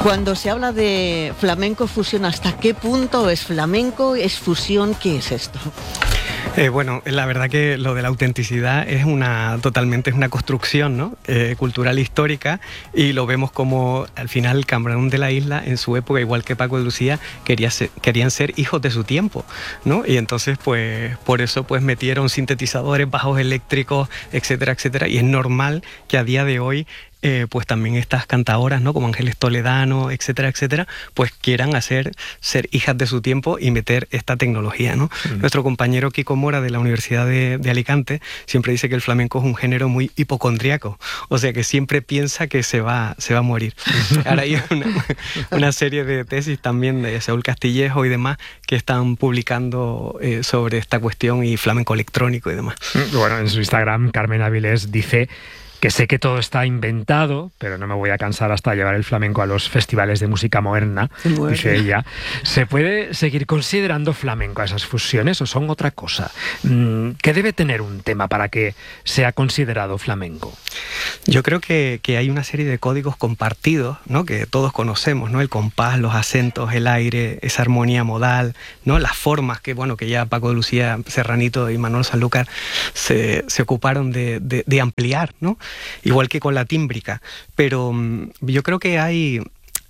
Cuando se habla de flamenco fusión, ¿hasta qué punto es flamenco? ¿Es fusión? ¿Qué es esto? Bueno, la verdad que lo de la autenticidad es totalmente una construcción, ¿no? Cultural histórica, y lo vemos como al final el Camarón de la Isla en su época, igual que Paco de Lucía, querían ser hijos de su tiempo, ¿no? Y entonces pues por eso pues metieron sintetizadores, bajos eléctricos, etcétera, etcétera, y es normal que a día de hoy pues también estas cantadoras, ¿no? Como Ángeles Toledano, etcétera, etcétera, pues quieran ser hijas de su tiempo y meter esta tecnología, ¿no? Nuestro compañero Kiko Mora de la Universidad de Alicante siempre dice que el flamenco es un género muy hipocondriaco, o sea que siempre piensa que se va a morir. Ahora hay una serie de tesis también de Saúl Castillejo y demás que están publicando sobre esta cuestión y flamenco electrónico y demás. Bueno, en su Instagram Carmen Avilés dice que sé que todo está inventado, pero no me voy a cansar hasta llevar el flamenco a los festivales de música moderna, dice ella. ¿Se puede seguir considerando flamenco a esas fusiones o son otra cosa? ¿Qué debe tener un tema para que sea considerado flamenco? Yo creo que hay una serie de códigos compartidos, ¿no? Que todos conocemos, ¿no? El compás, los acentos, el aire, esa armonía modal, ¿no? Las formas que, bueno, que ya Paco de Lucía Serranito y Manuel Sanlúcar se ocuparon de ampliar, ¿no? Igual que con la tímbrica, pero yo creo que hay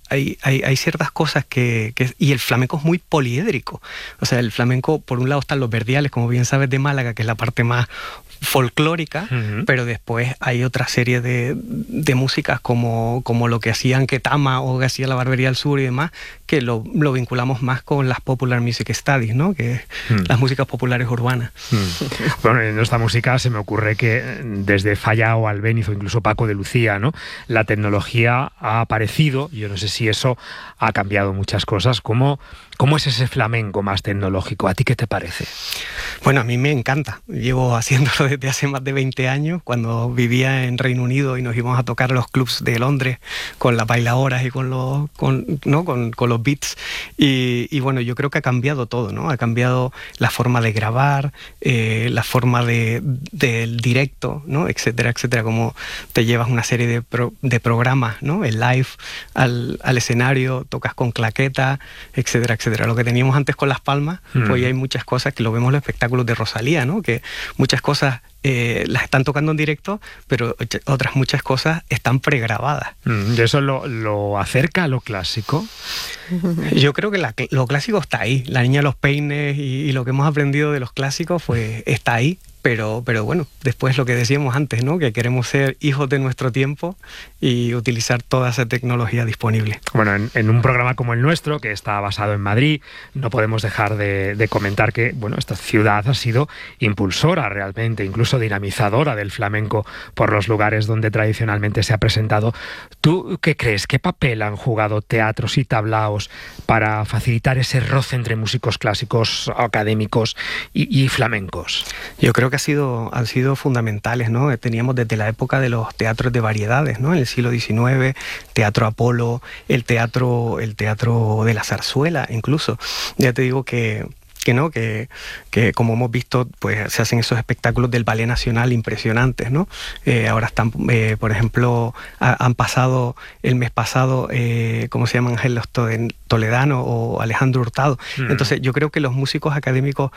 ciertas cosas y el flamenco es muy poliédrico. O sea, el flamenco, por un lado están los verdiales, como bien sabes, de Málaga, que es la parte más folclórica, pero después hay otra serie de músicas como lo que hacían Ketama o que hacía la Barbería del Sur y demás, que lo vinculamos más con las Popular Music Studies, ¿no? Que es las músicas populares urbanas. Bueno, en esta música se me ocurre que desde Falla o Albéniz o incluso Paco de Lucía, ¿no? La tecnología ha aparecido, yo no sé si eso ha cambiado muchas cosas. ¿Cómo es ese flamenco más tecnológico? ¿A ti qué te parece? Bueno, a mí me encanta. Llevo haciéndolo desde hace más de 20 años, cuando vivía en Reino Unido y nos íbamos a tocar los clubs de Londres con las bailadoras y con los beats. Y bueno, yo creo que ha cambiado todo, ¿no? Ha cambiado la forma de grabar, la forma del directo, ¿no? Etcétera, etcétera. Como te llevas una serie de programas, ¿no? El live al escenario, tocas con claqueta, etcétera, etcétera. Lo que teníamos antes con las palmas, pues hay muchas cosas que lo vemos en los espectáculos de Rosalía, ¿no? Que muchas cosas las están tocando en directo, pero otras muchas cosas están pregrabadas. ¿Y eso lo acerca a lo clásico? Yo creo que lo clásico está ahí. La niña de los peines y lo que hemos aprendido de los clásicos, pues está ahí. Pero bueno, después lo que decíamos antes, ¿no? Que queremos ser hijos de nuestro tiempo y utilizar toda esa tecnología disponible. Bueno, en un programa como el nuestro, que está basado en Madrid, no podemos dejar de comentar que, bueno, esta ciudad ha sido impulsora realmente, incluso dinamizadora del flamenco por los lugares donde tradicionalmente se ha presentado. ¿Tú qué crees? ¿Qué papel han jugado teatros y tablaos para facilitar ese roce entre músicos clásicos, académicos y flamencos? Yo creo que han sido fundamentales, ¿no? Teníamos desde la época de los teatros de variedades, ¿no? En el siglo XIX, Teatro Apolo, el teatro de la zarzuela, incluso. Ya te digo que como hemos visto, pues se hacen esos espectáculos del Ballet Nacional impresionantes, ¿no? Ahora están, por ejemplo, han pasado el mes pasado, ¿cómo se llaman? Ángeles Toledano o Alejandro Hurtado. Entonces yo creo que los músicos académicos,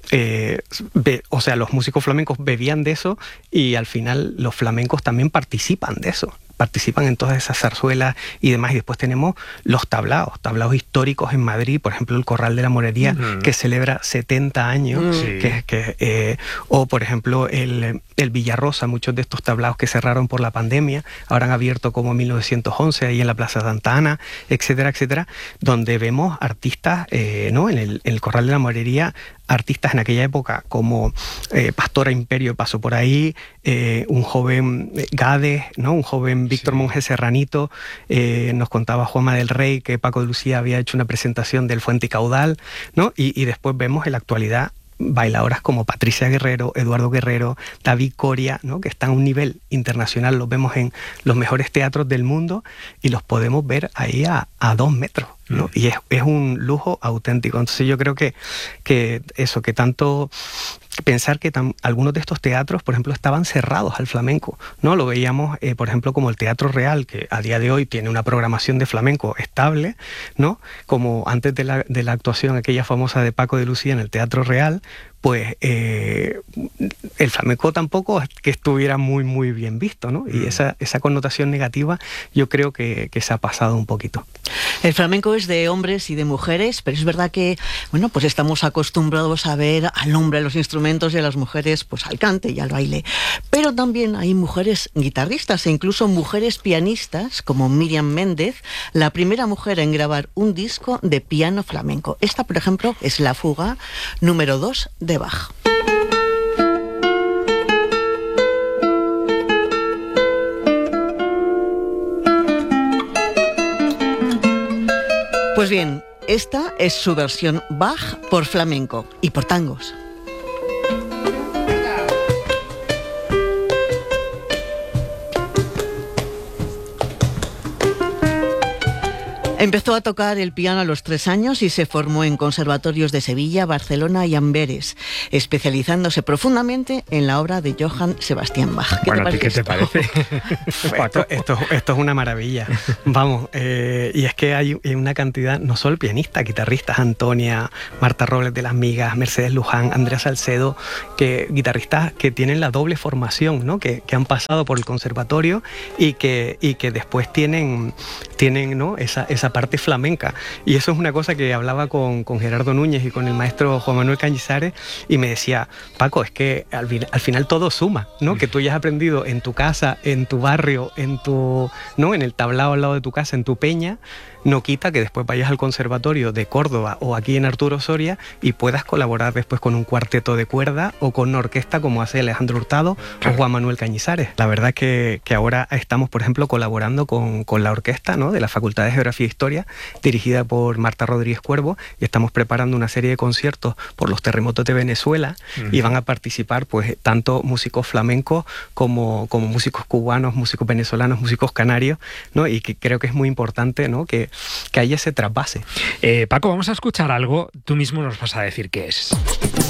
o sea, los músicos flamencos bebían de eso, y al final los flamencos también participan de eso. Participan en todas esas zarzuelas y demás. Y después tenemos los tablaos históricos en Madrid, por ejemplo el Corral de la Morería, que celebra 70 años, o por ejemplo el Villarrosa, muchos de estos tablaos que cerraron por la pandemia, ahora han abierto como 1911 ahí en la Plaza Santa Ana, etcétera, etcétera, donde vemos artistas, ¿no? En el Corral de la Morería, artistas en aquella época como Pastora Imperio pasó por ahí, un joven Gades, ¿no? Un joven Víctor Monge Serranito, nos contaba Juanma del Rey que Paco de Lucía había hecho una presentación del Fuente y Caudal, ¿no? Y después vemos en la actualidad bailadoras como Patricia Guerrero, Eduardo Guerrero, David Coria, ¿no? Que están a un nivel internacional, los vemos en los mejores teatros del mundo y los podemos ver ahí a 2 metros. ¿no? Y es un lujo auténtico. Entonces yo creo que eso, que tanto pensar que algunos de estos teatros, por ejemplo, estaban cerrados al flamenco, ¿no? Lo veíamos, por ejemplo, como el Teatro Real, que a día de hoy tiene una programación de flamenco estable, ¿no? Como antes de la actuación aquella famosa de Paco de Lucía en el Teatro Real, pues el flamenco tampoco es que estuviera muy, muy bien visto, ¿no? Y esa connotación negativa yo creo que se ha pasado un poquito. El flamenco es de hombres y de mujeres, pero es verdad que, bueno, pues estamos acostumbrados a ver al hombre a los instrumentos y a las mujeres pues al cante y al baile. Pero también hay mujeres guitarristas e incluso mujeres pianistas, como Miriam Méndez, la primera mujer en grabar un disco de piano flamenco. Esta, por ejemplo, es la fuga número 2 de Bach. Pues bien, esta es su versión Bach por flamenco y por tangos. Empezó a tocar el piano a los 3 años y se formó en conservatorios de Sevilla, Barcelona y Amberes, especializándose profundamente en la obra de Johann Sebastian Bach. Bueno, ¿qué te parece? Esto es una maravilla. Vamos, y es que hay una cantidad, no solo pianistas, guitarristas, Antonia, Marta Robles de las Migas, Mercedes Luján, Andrea Salcedo, guitarristas que tienen la doble formación, ¿no? Que han pasado por el conservatorio y que después tienen ¿no? esa parte flamenca. Y eso es una cosa que hablaba con Gerardo Núñez y con el maestro Juan Manuel Cañizares, y me decía, Paco, es que al final todo suma, ¿no? Que tú hayas aprendido en tu casa, en tu barrio, ¿no? En el tablao al lado de tu casa, en tu peña, no quita que después vayas al conservatorio de Córdoba o aquí en Arturo Soria y puedas colaborar después con un cuarteto de cuerda o con una orquesta como hace Alejandro Hurtado o Juan Manuel Cañizares. La verdad que ahora estamos, por ejemplo, colaborando con la orquesta, ¿no? De la Facultad de Geografía e Historia, dirigida por Marta Rodríguez Cuervo, y estamos preparando una serie de conciertos por los terremotos de Venezuela, y van a participar pues tanto músicos flamencos como músicos cubanos, músicos venezolanos, músicos canarios, ¿no? Y que creo que es muy importante, ¿no? Que haya ese trasvase. Paco, vamos a escuchar algo, tú mismo nos vas a decir qué es.